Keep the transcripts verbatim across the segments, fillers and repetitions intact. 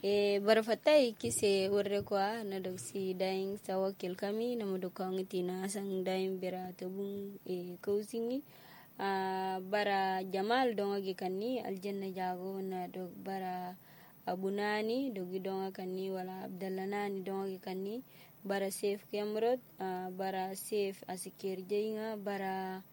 e barafatai kise warre kwa na doksi daing sawakil kami na mudukang itina sang daing bera tabung e kausingi a bara Jamal donga gikanni aljanna jago na dog bara Abunani dogi donga kanni wala Abdallanani donga gikanni bara Safe Kemrod uh, bara Safe asikir jainga bara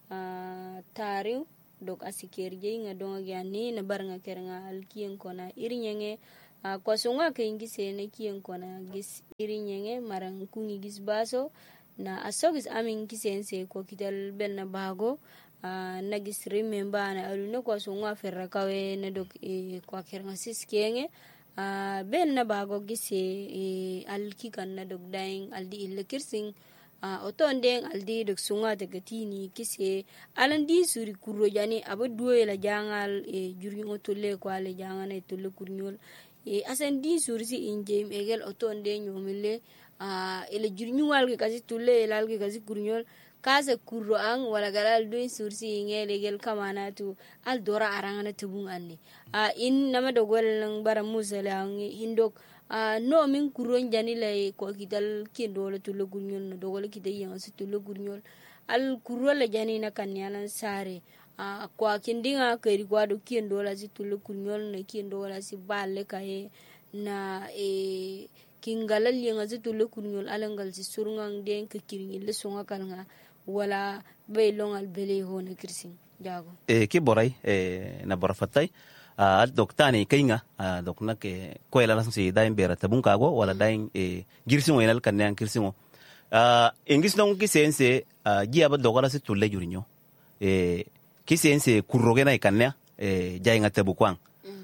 uh, Tariu dok asikir jainga donga gianni na baranga kerenga alkien kona irinyenge uh, kwa sunga kaingi sene kien kona gis irinyenge marang kungi gis baso na asogis amin kisense kwa kital belna bago Uh, nagis remember na alune kwa sunga ferra kawe na dok e, kwa kerenga siskenge uh, ben na bago gise e, alkikan na dok daing aldi ille kirsing uh, otondeng aldi dok sunga tegatini kise alandi suri kurro jani aba duwe la jangal e, jurgingo tolle kwa le jangana e tolle kurnyol e, asan di suri si injem egel otonde nyomile uh, ele jurnyuwal ke kasi tolle elal ke kasi kurnyol kasa kurro ang wala galal doin sursi ngele gel kamana tu al dora arangana tubung anni a uh, in nama dogol lang bara musala ang hindok a uh, no min kurro njani lay ko kital kendo la tulo gurnyol no dogol kidai yang su tulo gurnyol al kurro la jani na kanyalan sare a uh, kwa kindinga keri kwa do kendo la si tulo gurnyol na kendo la si balle kae na e kingalal yang su tulo gurnyol alangal si surungang den ke kiringi le songa kalnga wala bay longal bele hona kirsin jago e ki boray e na barafatay al doktani kainga dokna ke ko ela lasan si daim bera tabun kago wala daim e girsin o enal kanyan kirsin o engis non ki sense giya ba dogala se tulle jurinyo e ki sense kurrogena ikanya e jayinga tabu kwang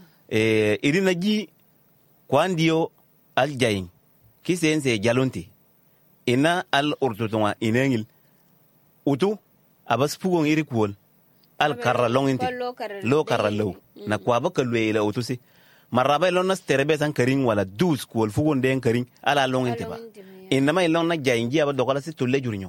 e irina ji kwandio al jayin ki sense jalonti ina al urtutunga inengil utu abas pugon iri kuol al karra longinti lo karra lo na kwa ba kalwe ila utu si maraba ilon nas terebe san karing wala dus kuol fugon den karing ala longinti ba inama ilon na jaingi aba dogala si tulle jurnyo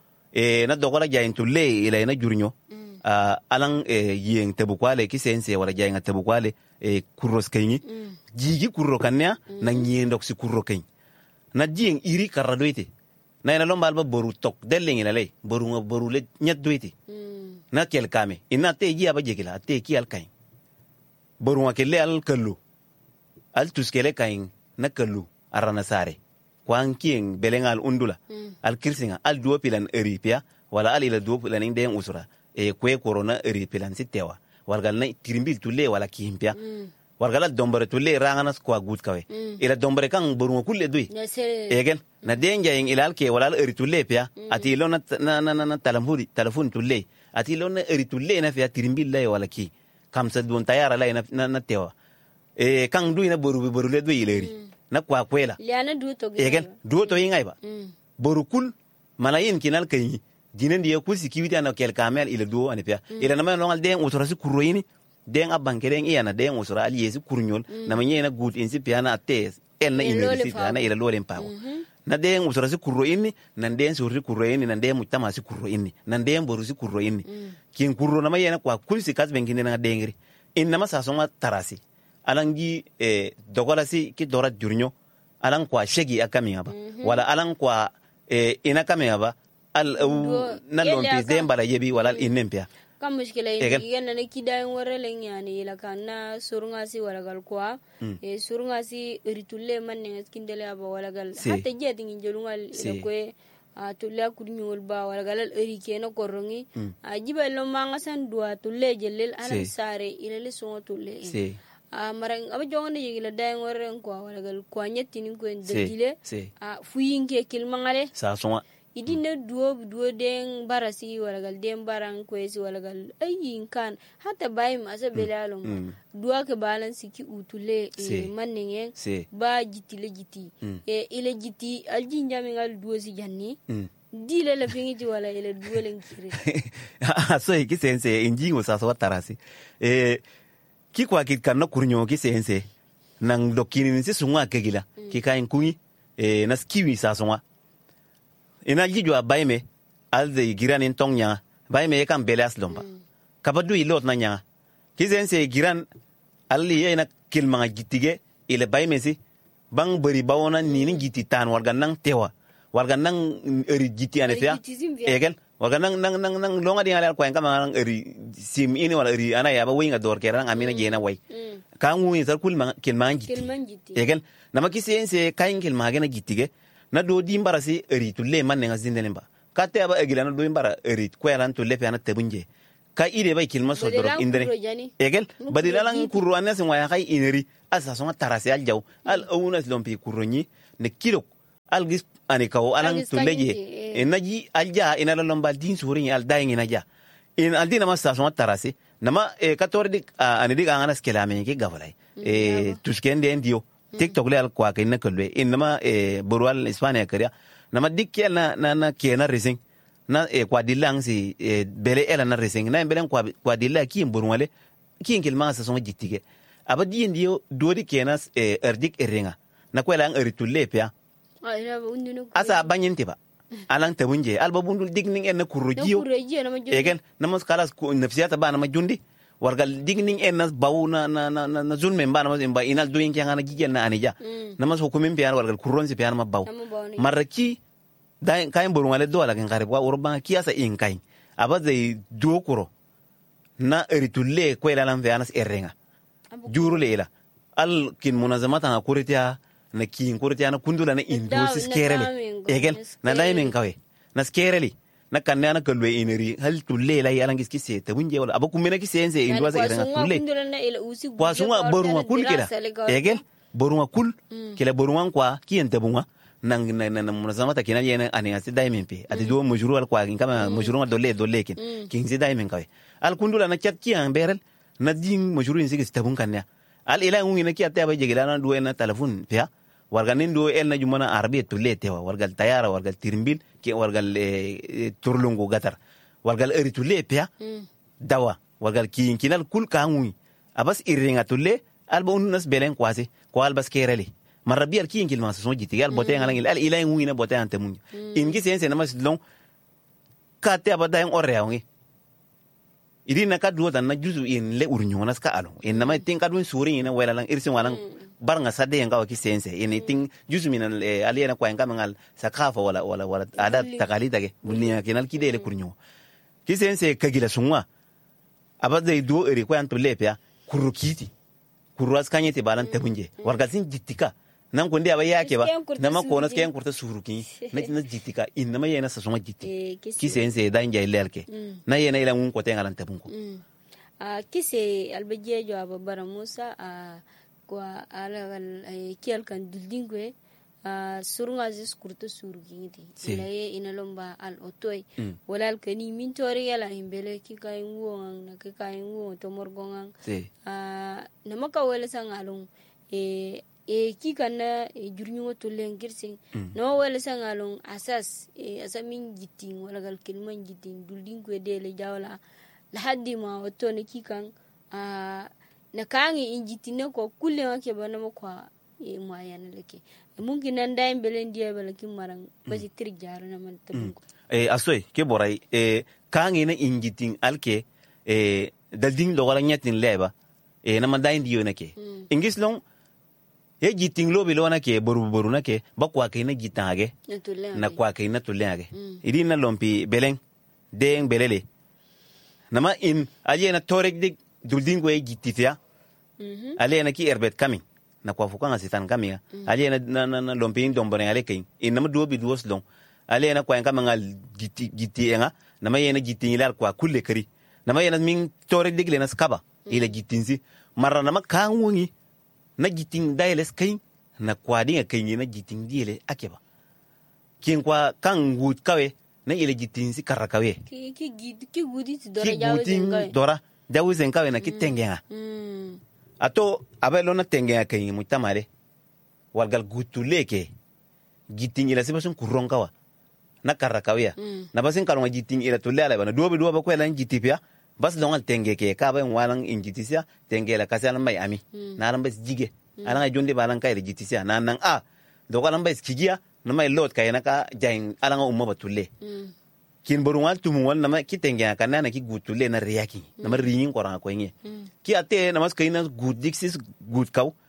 e na dogala jain tulle ila ina jurnyo uh, alang e yeng tebu kwale ki sense wala jainga tebu kwale e kurros kayni jigi kurro kanya na nyendok si kurro kay na jing iri karra doite na ina lombal ba boru tok delling ina lay boru nga boru le nyat doiti mm. na kel kame ina te ji aba jegila te ki al kay boru nga kelle al kallu al tuskele kay na kallu arana sare kwan kien belengal undula mm. al kirsinga al duo pilan eripia wala al ila duo pilan inde usura e kwe corona eripilan sitewa wargal na tirimbil tulle wala kimpia mm. wargala dombare tulle ranganas kwa gut kawe mm. ila dombare kan boru kulle dui egen na denja ing ilal ke wala eri tulle pia mm. ati lo na na na, na talamhudi telefon tulle ati lo na eri tulle na fia tirimbil lay wala ki kam sa don tayara lay na na, na tewa e kan dui na boru boru le dui ileri mm. na kwa kwela liana du to egen du to yingai ba mm. boru kul malayin kinal kay dinen dia kusi kiwiti ana kel kamel ila du ani pia mm. ila na ma ngal den utorasi kuroyini den abankeren iyana den usura ali yesi kurnyol mm. na manye na good insi piana ates el na university na ila lolen pago mm-hmm. na den usura si kurro inni nan den suri kurro inni nan den mutama si kurro inni nan den boru si kurro inni mm. kin kurro na mayena kwa kulsi kas benkinde na dengri inna ma sasonga tarasi alangi eh, dogola si ki dora jurnyo alang kwa shegi akami aba mm-hmm. wala alang kwa eh, ina kami aba al uh, na lompi zemba la yebi wala mm. innempia kam mushkila yin yana na kidayin waralen yani ila kana surunga si walagal kwa mm. e surunga si ritulle manne skindele aba walagal si. Hatta je tingin jelungal si. Ila kwe a tulle kudnyol ba walagal eri keno korongi mm. a jiba lo manga san dua tulle jelel ala si. Sare ila le songo tulle si. a marang aba jonde yigila dayin warren kwa walagal kwa nyetini ko ndile si. a fuyinke kilmangale sa songa idine duo duo den barasi walagal den baran kwesi walagal ayin kan hata bayim asa belalo mm. mm. duo ke balance ki utule si. E manningen si. Ba jiti le jiti mm. e ile jiti alji njami ngal duo si janni mm. dile la fingiti wala ile duo len kire so ki sense injingo sasa watarasi e ki kwa ki kanno kurnyo ki sense nang dokini si sunwa kegila mm. ki kain kunyi e naskiwi sasa wa ina jijwa bayme alde giran in tongnya bayme kan belas lomba mm. kabadu ilot na nya kizen se giran alli ina kilma gitige ile bay mesi bang bari bawona ni ni giti tan warga nang tewa warga nang eri giti ane fia egel warga nang nang nang nang longa di ala ko en kama nang eri sim ini wala eri ana ya ba winga dor kerang amina jena way ka ngu sar kul man kel man giti egel nama kisiense kain kel magena gitige na do di mbarasi eri tulle man nga zindelemba kate aba egila na do mbara eri kwelan tulle pe ana tebunje ka ide bay kilma so doro indere egel badilalan kurro anas waya kay ineri asa so tarasi al jaw al awunas lompi kurronyi ne kilo al gis ani kawo alan tuleje enaji alja ina lomba din surin al dayin ina ja in al dina masa so tarasi nama e katordi ani diga anas kelame ke gavlay e tuskende endio tiktok le al kwa ke na kolwe inma e borwal Hispania kariya nama dikkel na na kena resing na e kwa dilang si e, bele ela na resing na belen kwa kwa dilla ki mburwale ki ngil ma sa so jittige abadi ndio dodi kenas e, erdik erenga na kwela ang eritulle pia asa banyente ba alang tabunje alba bundul digning en na kurrojiyo egen na mos kalas ko nafsiyata ba na majundi wargal digning en nas bawuna na na na, na zulme ba na mos ba inal doyin ki ngana jigen na anija mm. na mos hukumin pia wargal kurronsi pia ma baw maraki dai kain burun wale do ala kan kare kwa urban kiyasa in kain abaze dokuro na eritulle ko ila lan veanas erenga juru lela al kin munazamata na kuritia na kin kuritia na kundula na indosis kerele egel na dai men kawe na skereli na kanna na kalwe ineri hal tulle la yalan giski se ta bunje wala abakum mena ki sense indosa erenga tulle kwa sunga boruma kul kila egel boruma kul kila boruma kwa kiyente bunga nang na na munazamata kina yena ani asi diamond pe ati do mujuru al kwa kama mujuru dolle dolle kin kin si diamond kawe al kundula na chat ki an berel na din mujuru in sigi tabun kannya al ila ngi na ki atta ba jegila na do na telefon pe warga nin do el na jumana arabiyat tulle tewa wargal tayara wargal tirmbil ki wargal turlungu gatar wargal eri tulle pe dawa wargal kin kinal kul kanwi abas irringa tulle al ba unnas belen kwase ko al bas kereli marabiyal ki ngil mas so jiti gal bote ngalang al ila ngi na bote ante mun ingi sense na mas long ka te abada en orre ngi idi na ka duwa na juzu in le urnyo nas ka alo in na mai tin ka dun suri ina wala lang irsin walang bar nga sade en ka ki sense in tin juzu min ali na kwa ngam ngal sakafa wala wala wala ada takalida ge bunya kinal ki de le kurnyo ki sense ka gila sunwa abada do eri kwa anto lepya kurukiti kuruas kanyete balan tabunje warga sin jitika nan ko ndia ba yake ba na ma ko nas ken kurta suruki na na jitika inna ma yena sa soma jitti ki sense dan jay lelke na yena ila mun ko te ngalan tabunko a kise albaje jo abara Musa a ko ala kiel kan dildingwe a surunga zis kurta suruki ti ila ye ina lomba al otoy wala al kani min tori yala himbele ki kay won na ki kay won to morgongang a na maka wala sangalong e e kikana e jurnyo to lengirsin no wala sangalong asas e asamin giting wala gal kilman giting dulding ko dele jawla la haddi ma wato ne kikan a na kangi injitina ko kulle wake bana ko e moyen leke mungkin nanda mbelen dia balakin marang basi trik jaro na man tabunko e asoy ke boray e kangi na injiting alke e dalding lo wala nyatin leba e na mandain dio nake ingis long ye jiting lo bilo nake boru boru nake bakwa ke na jitage na kwa ke na tulage idi na lompi beleng deng belele nama in aje na torek dik dulding we jitifia ale na ki erbet kami na kwa fukanga sitan kami ale na na na lompi ndombone ale kin in nama duobi duos long ale na kwa kama ngal jiti jiti nga nama ye na jiting lar kwa kulle kari nama ye na min torek dik le na skaba ile jitinzi marra nama kanwungi na jiting dailes kai na kwadi kai na jiting diele akeba kin kwa kan gut kawe na ile jiting si karakawe ki ki gid ki gudi dora jawe dora jawe zen kawe na kitengenga mm. ato abelo na tengenga kai mutamare walgal gutuleke jiting ile sibasun kuronkawa na karakawe mm. na basin kalonga jiting ile tulala bana duobe duobe ko la jitipia bas longal tenge ke ka ben walang injitisia tenge la kasala mai ami mm. na ran bas jige mm. alanga jonde balan kai jitisia na nan a do kalan bas kigia na mai lot kai na ka jain alanga umma batulle mm. kin borungal tumu wal na ma kitenge ka na na ki gutulle na riyaki mm. na ma riyin ko ran ko nge mm. ki ate na mas kai na good dixis good kaw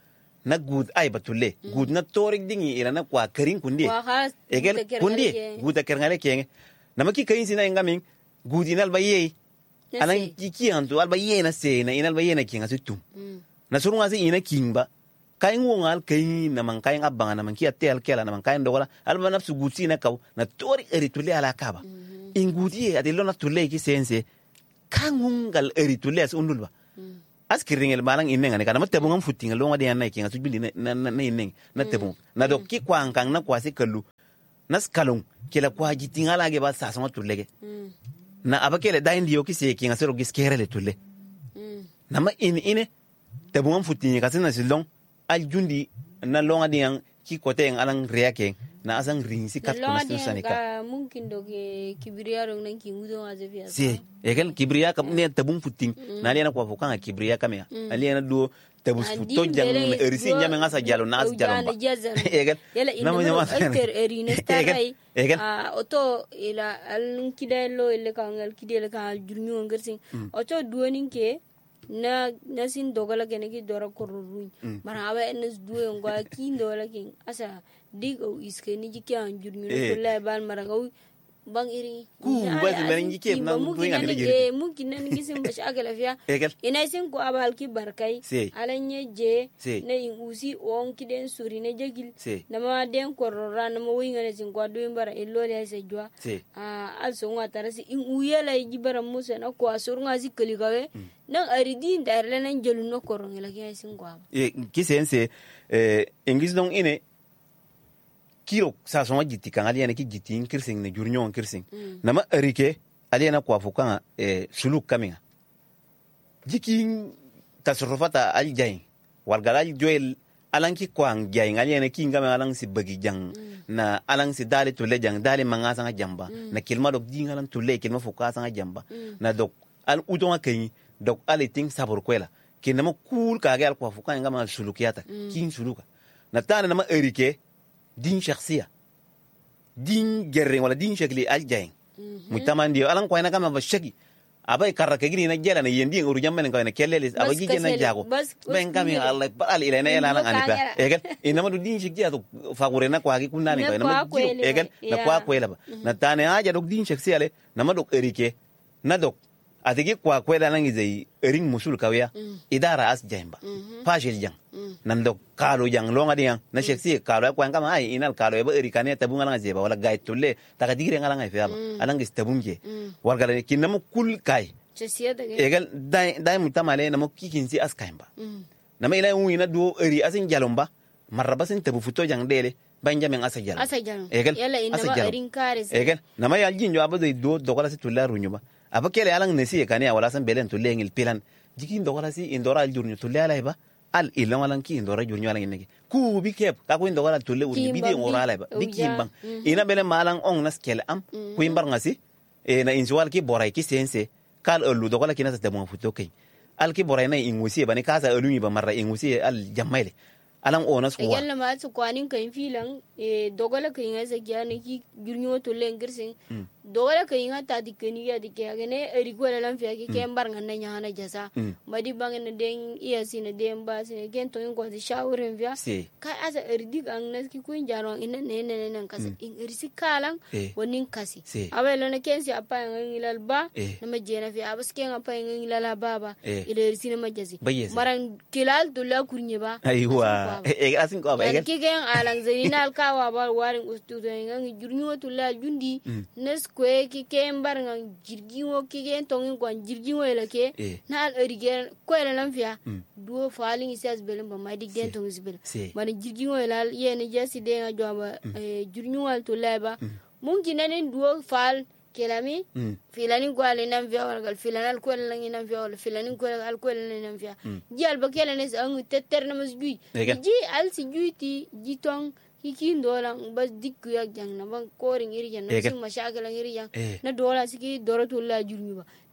na gud ay batulle gud na torik dingi ila na kwa karin kundi egel kundi gud kerngale kenge nama ki kayin sina ngamin gud inal baye alan ki antu al baye na se na inal baye na kinga situm na surunga si ina kimba kayin wongal kayin na man kayin abanga na man ki atel kela na man kayin dogola al ba nafsu gud sina kaw na torik eritulle ala kaba in gudi adilo na tulle ki sense kangungal eritulle as undulba askiringel malang ineng ne kana matebung am futinga longa de na kinga tubili na na ineng na tebung na do ki kwang kang na kwasi kalu nas kalung kila kwa jitinga lage ba sa sama tulege na abakele daindi yo ki se kinga sero giskere le tulle na ma in ine tebung am futinga kasina silong al jundi na longa de yang ki kote yang alang reake na asang rinsi kat kuna sanika mungkin doge kibriya rong nan ki ngudo azefia si ekel kibriya kam ne tabum futing na liana kwa fukanga kibriya kamya aliana do tabus futo jang erisi nyame ngasa jalo nas jalo ba ekel na mo nyama alter erine starai a oto ila al kidelo ile kangal kidelo kan jurnyo ngersin oto duonin ke na nasin dogala kene ki dora korru mara awa enes duwe ngwa ki ndola king asa dig o iske ni jike an jurmi no la bal mara ngaw bang iri ku ba di meren jike na duwe ngani jiri e mungkin nan gisim bash agala fiya ina sin ko abal ki barkai alanye je na in usi on ki den suri ne jegil na ma den korora na ma winga ne sin ko do mbara illo le se jwa a also ngata rasi in uyela jibara musa na ko asurunga zikali gawe nan aridin dar lenan jelu no koron la ki sin ko e ki sense eh ingis don ine kiro sa so jiti kan aliana ki jiti kirsing ne jurnyon kirsing nama arike aliana kwa fukanga e suluk kaminga jikin tasarrufata aljain walgala joel alanki kwang jain aliana ki ngame alang si bagi jang na alang si dale to le jang dale manga sanga jamba na kilma dok dinga lan to le kilma fuka sanga jamba na dok al udonga kay dok ale ting sabur kwela kinama kul ka ga al kwa fukanga ngama sulukiyata kin suluka na tana nama arike din shakhsiya din gerre wala din shakli aljain mutaman dio alan ko ina kama ba shaki abai karra ke gini na jela na yendi nguru jammen ko ina kellele abai gije na jago ben kami allah bal ila na ila lan anipa egal ina madu din shakji to fagure na kwa ki kunna ni ko ina madu egal na kwa kwela ba na tane haja dok din shakhsiya le na madu erike na dok atigi kwa kwela nan izai erin musul kawya idara as jamba fashil jang nam dok kalo jang longa diang na sheksi kalo kwa ngama ai inal kalo eba erikane tabunga nga zeba wala gait tulle takadire ngala nga fiaba alangi stabunge wargala kinam kul kai chesiya dage egal dai dai mutamale namo kikinsi as kaimba nama ila wina do eri asin jalomba marabasin tabu futo jang dele banjamin asa jalo asa jalo egal yala inama erin kare egal nama yal jinjo abado do dogola si tulla runyuma abakele alang nesi kania wala san belen tulle ngil pilan jikin dogola si indora aljurnyo tulle ala ba al ilon alan ki indora jurnyo alan ngi ku bi kep ka ko indora tulle uri bi de ngora ala ba bikimbang ina bele malang ong nas kel am ku imbar ngasi e na injwal ki boray ki sense kal elu dogola kinasa de mo futo kay al ki boray na ingusi ba ni kasa elu ba marra ingusi al jamaile alan onas ko yalla ma su kwanin kan filan e dogola kan ngasa gyane ki jurnyo tulle ngirsin dogola kan ngata dikeni ya dikya ne erigola lan fiya ki kembar nganna nyana jasa madi bangen den iya sine den ba sine gen to ngo di shawren fiya ka asa erdig an nas ki kuin jaro ina ne ne ne kasa in erisi kalan wonin kasi awelo ne kensi apa ngilal ba na majena fiya abas ken apa ngilala baba ila erisi na majasi maran kilal dulla kurnye ba aywa e asin ko ba ki gen alang zainal kawa ba warin ustudo ngi jurnyo tulla jundi nes kwe ki kembar ngang jirgiwo ki gen tongin kwan jirgiwo elake na al erigen ko ela lamfia duo falling isas belen ba madi den tongin sibel man jirgiwo elal yene jasi de nga joba jurnyo al to leba mungkin nanen duo fal kelami filani gwale nan via wal filani ko ela ngi nan via wal filani ko al ko ela nan via ji al ba kelane sa ngi tetter na masjui ji al si juiti ji tong kiki dola bas dikku yak jang na ban koring iri jang na sin mashakala iri jang na dola siki dorotu la jurmi ba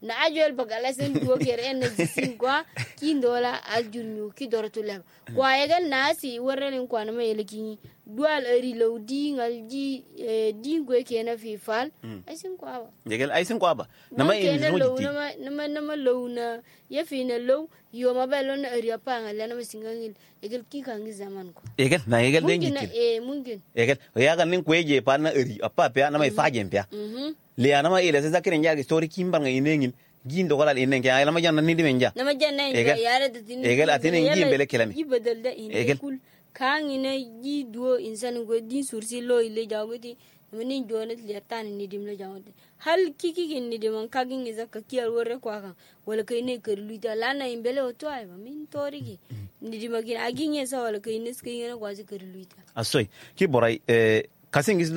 na ajol bagala sen duo kere en jisin kwa kindola aljurnu ki dortulem kwa yegal nasi warren kwa na mele ki dual eri lodi ngalji dingo kena fi fal aisin kwa ba yegal aisin kwa ba nama in jiti nama nama nama lowna yafi na low yo mabelo na eri apanga la nama singangil yegal ki kangi zaman ko yegal na yegal den mungkin jiti eh mungkin yegal yaga nin kweje pa na eri apa pe na mai fajen pe mhm le ana ma ile se zakiren jagi story kimbar nga inengin gindo golal inen ke ay lama janna ni dimenja nama janna yare da tin egal atinen gi bele kelami gi badal da in kul kan ina gi duo insan go din sursi lo ile jawgoti mani jonet le tan ni dim le jawgoti hal kiki kin ni dim kan gin zakka kiyar wore kwa kan wala kai ne kar luita lana in bele oto ay ba min torigi ni dim gin agin yesa wala kai nis kai ne kwazi kar luita asoy ki boray eh kasing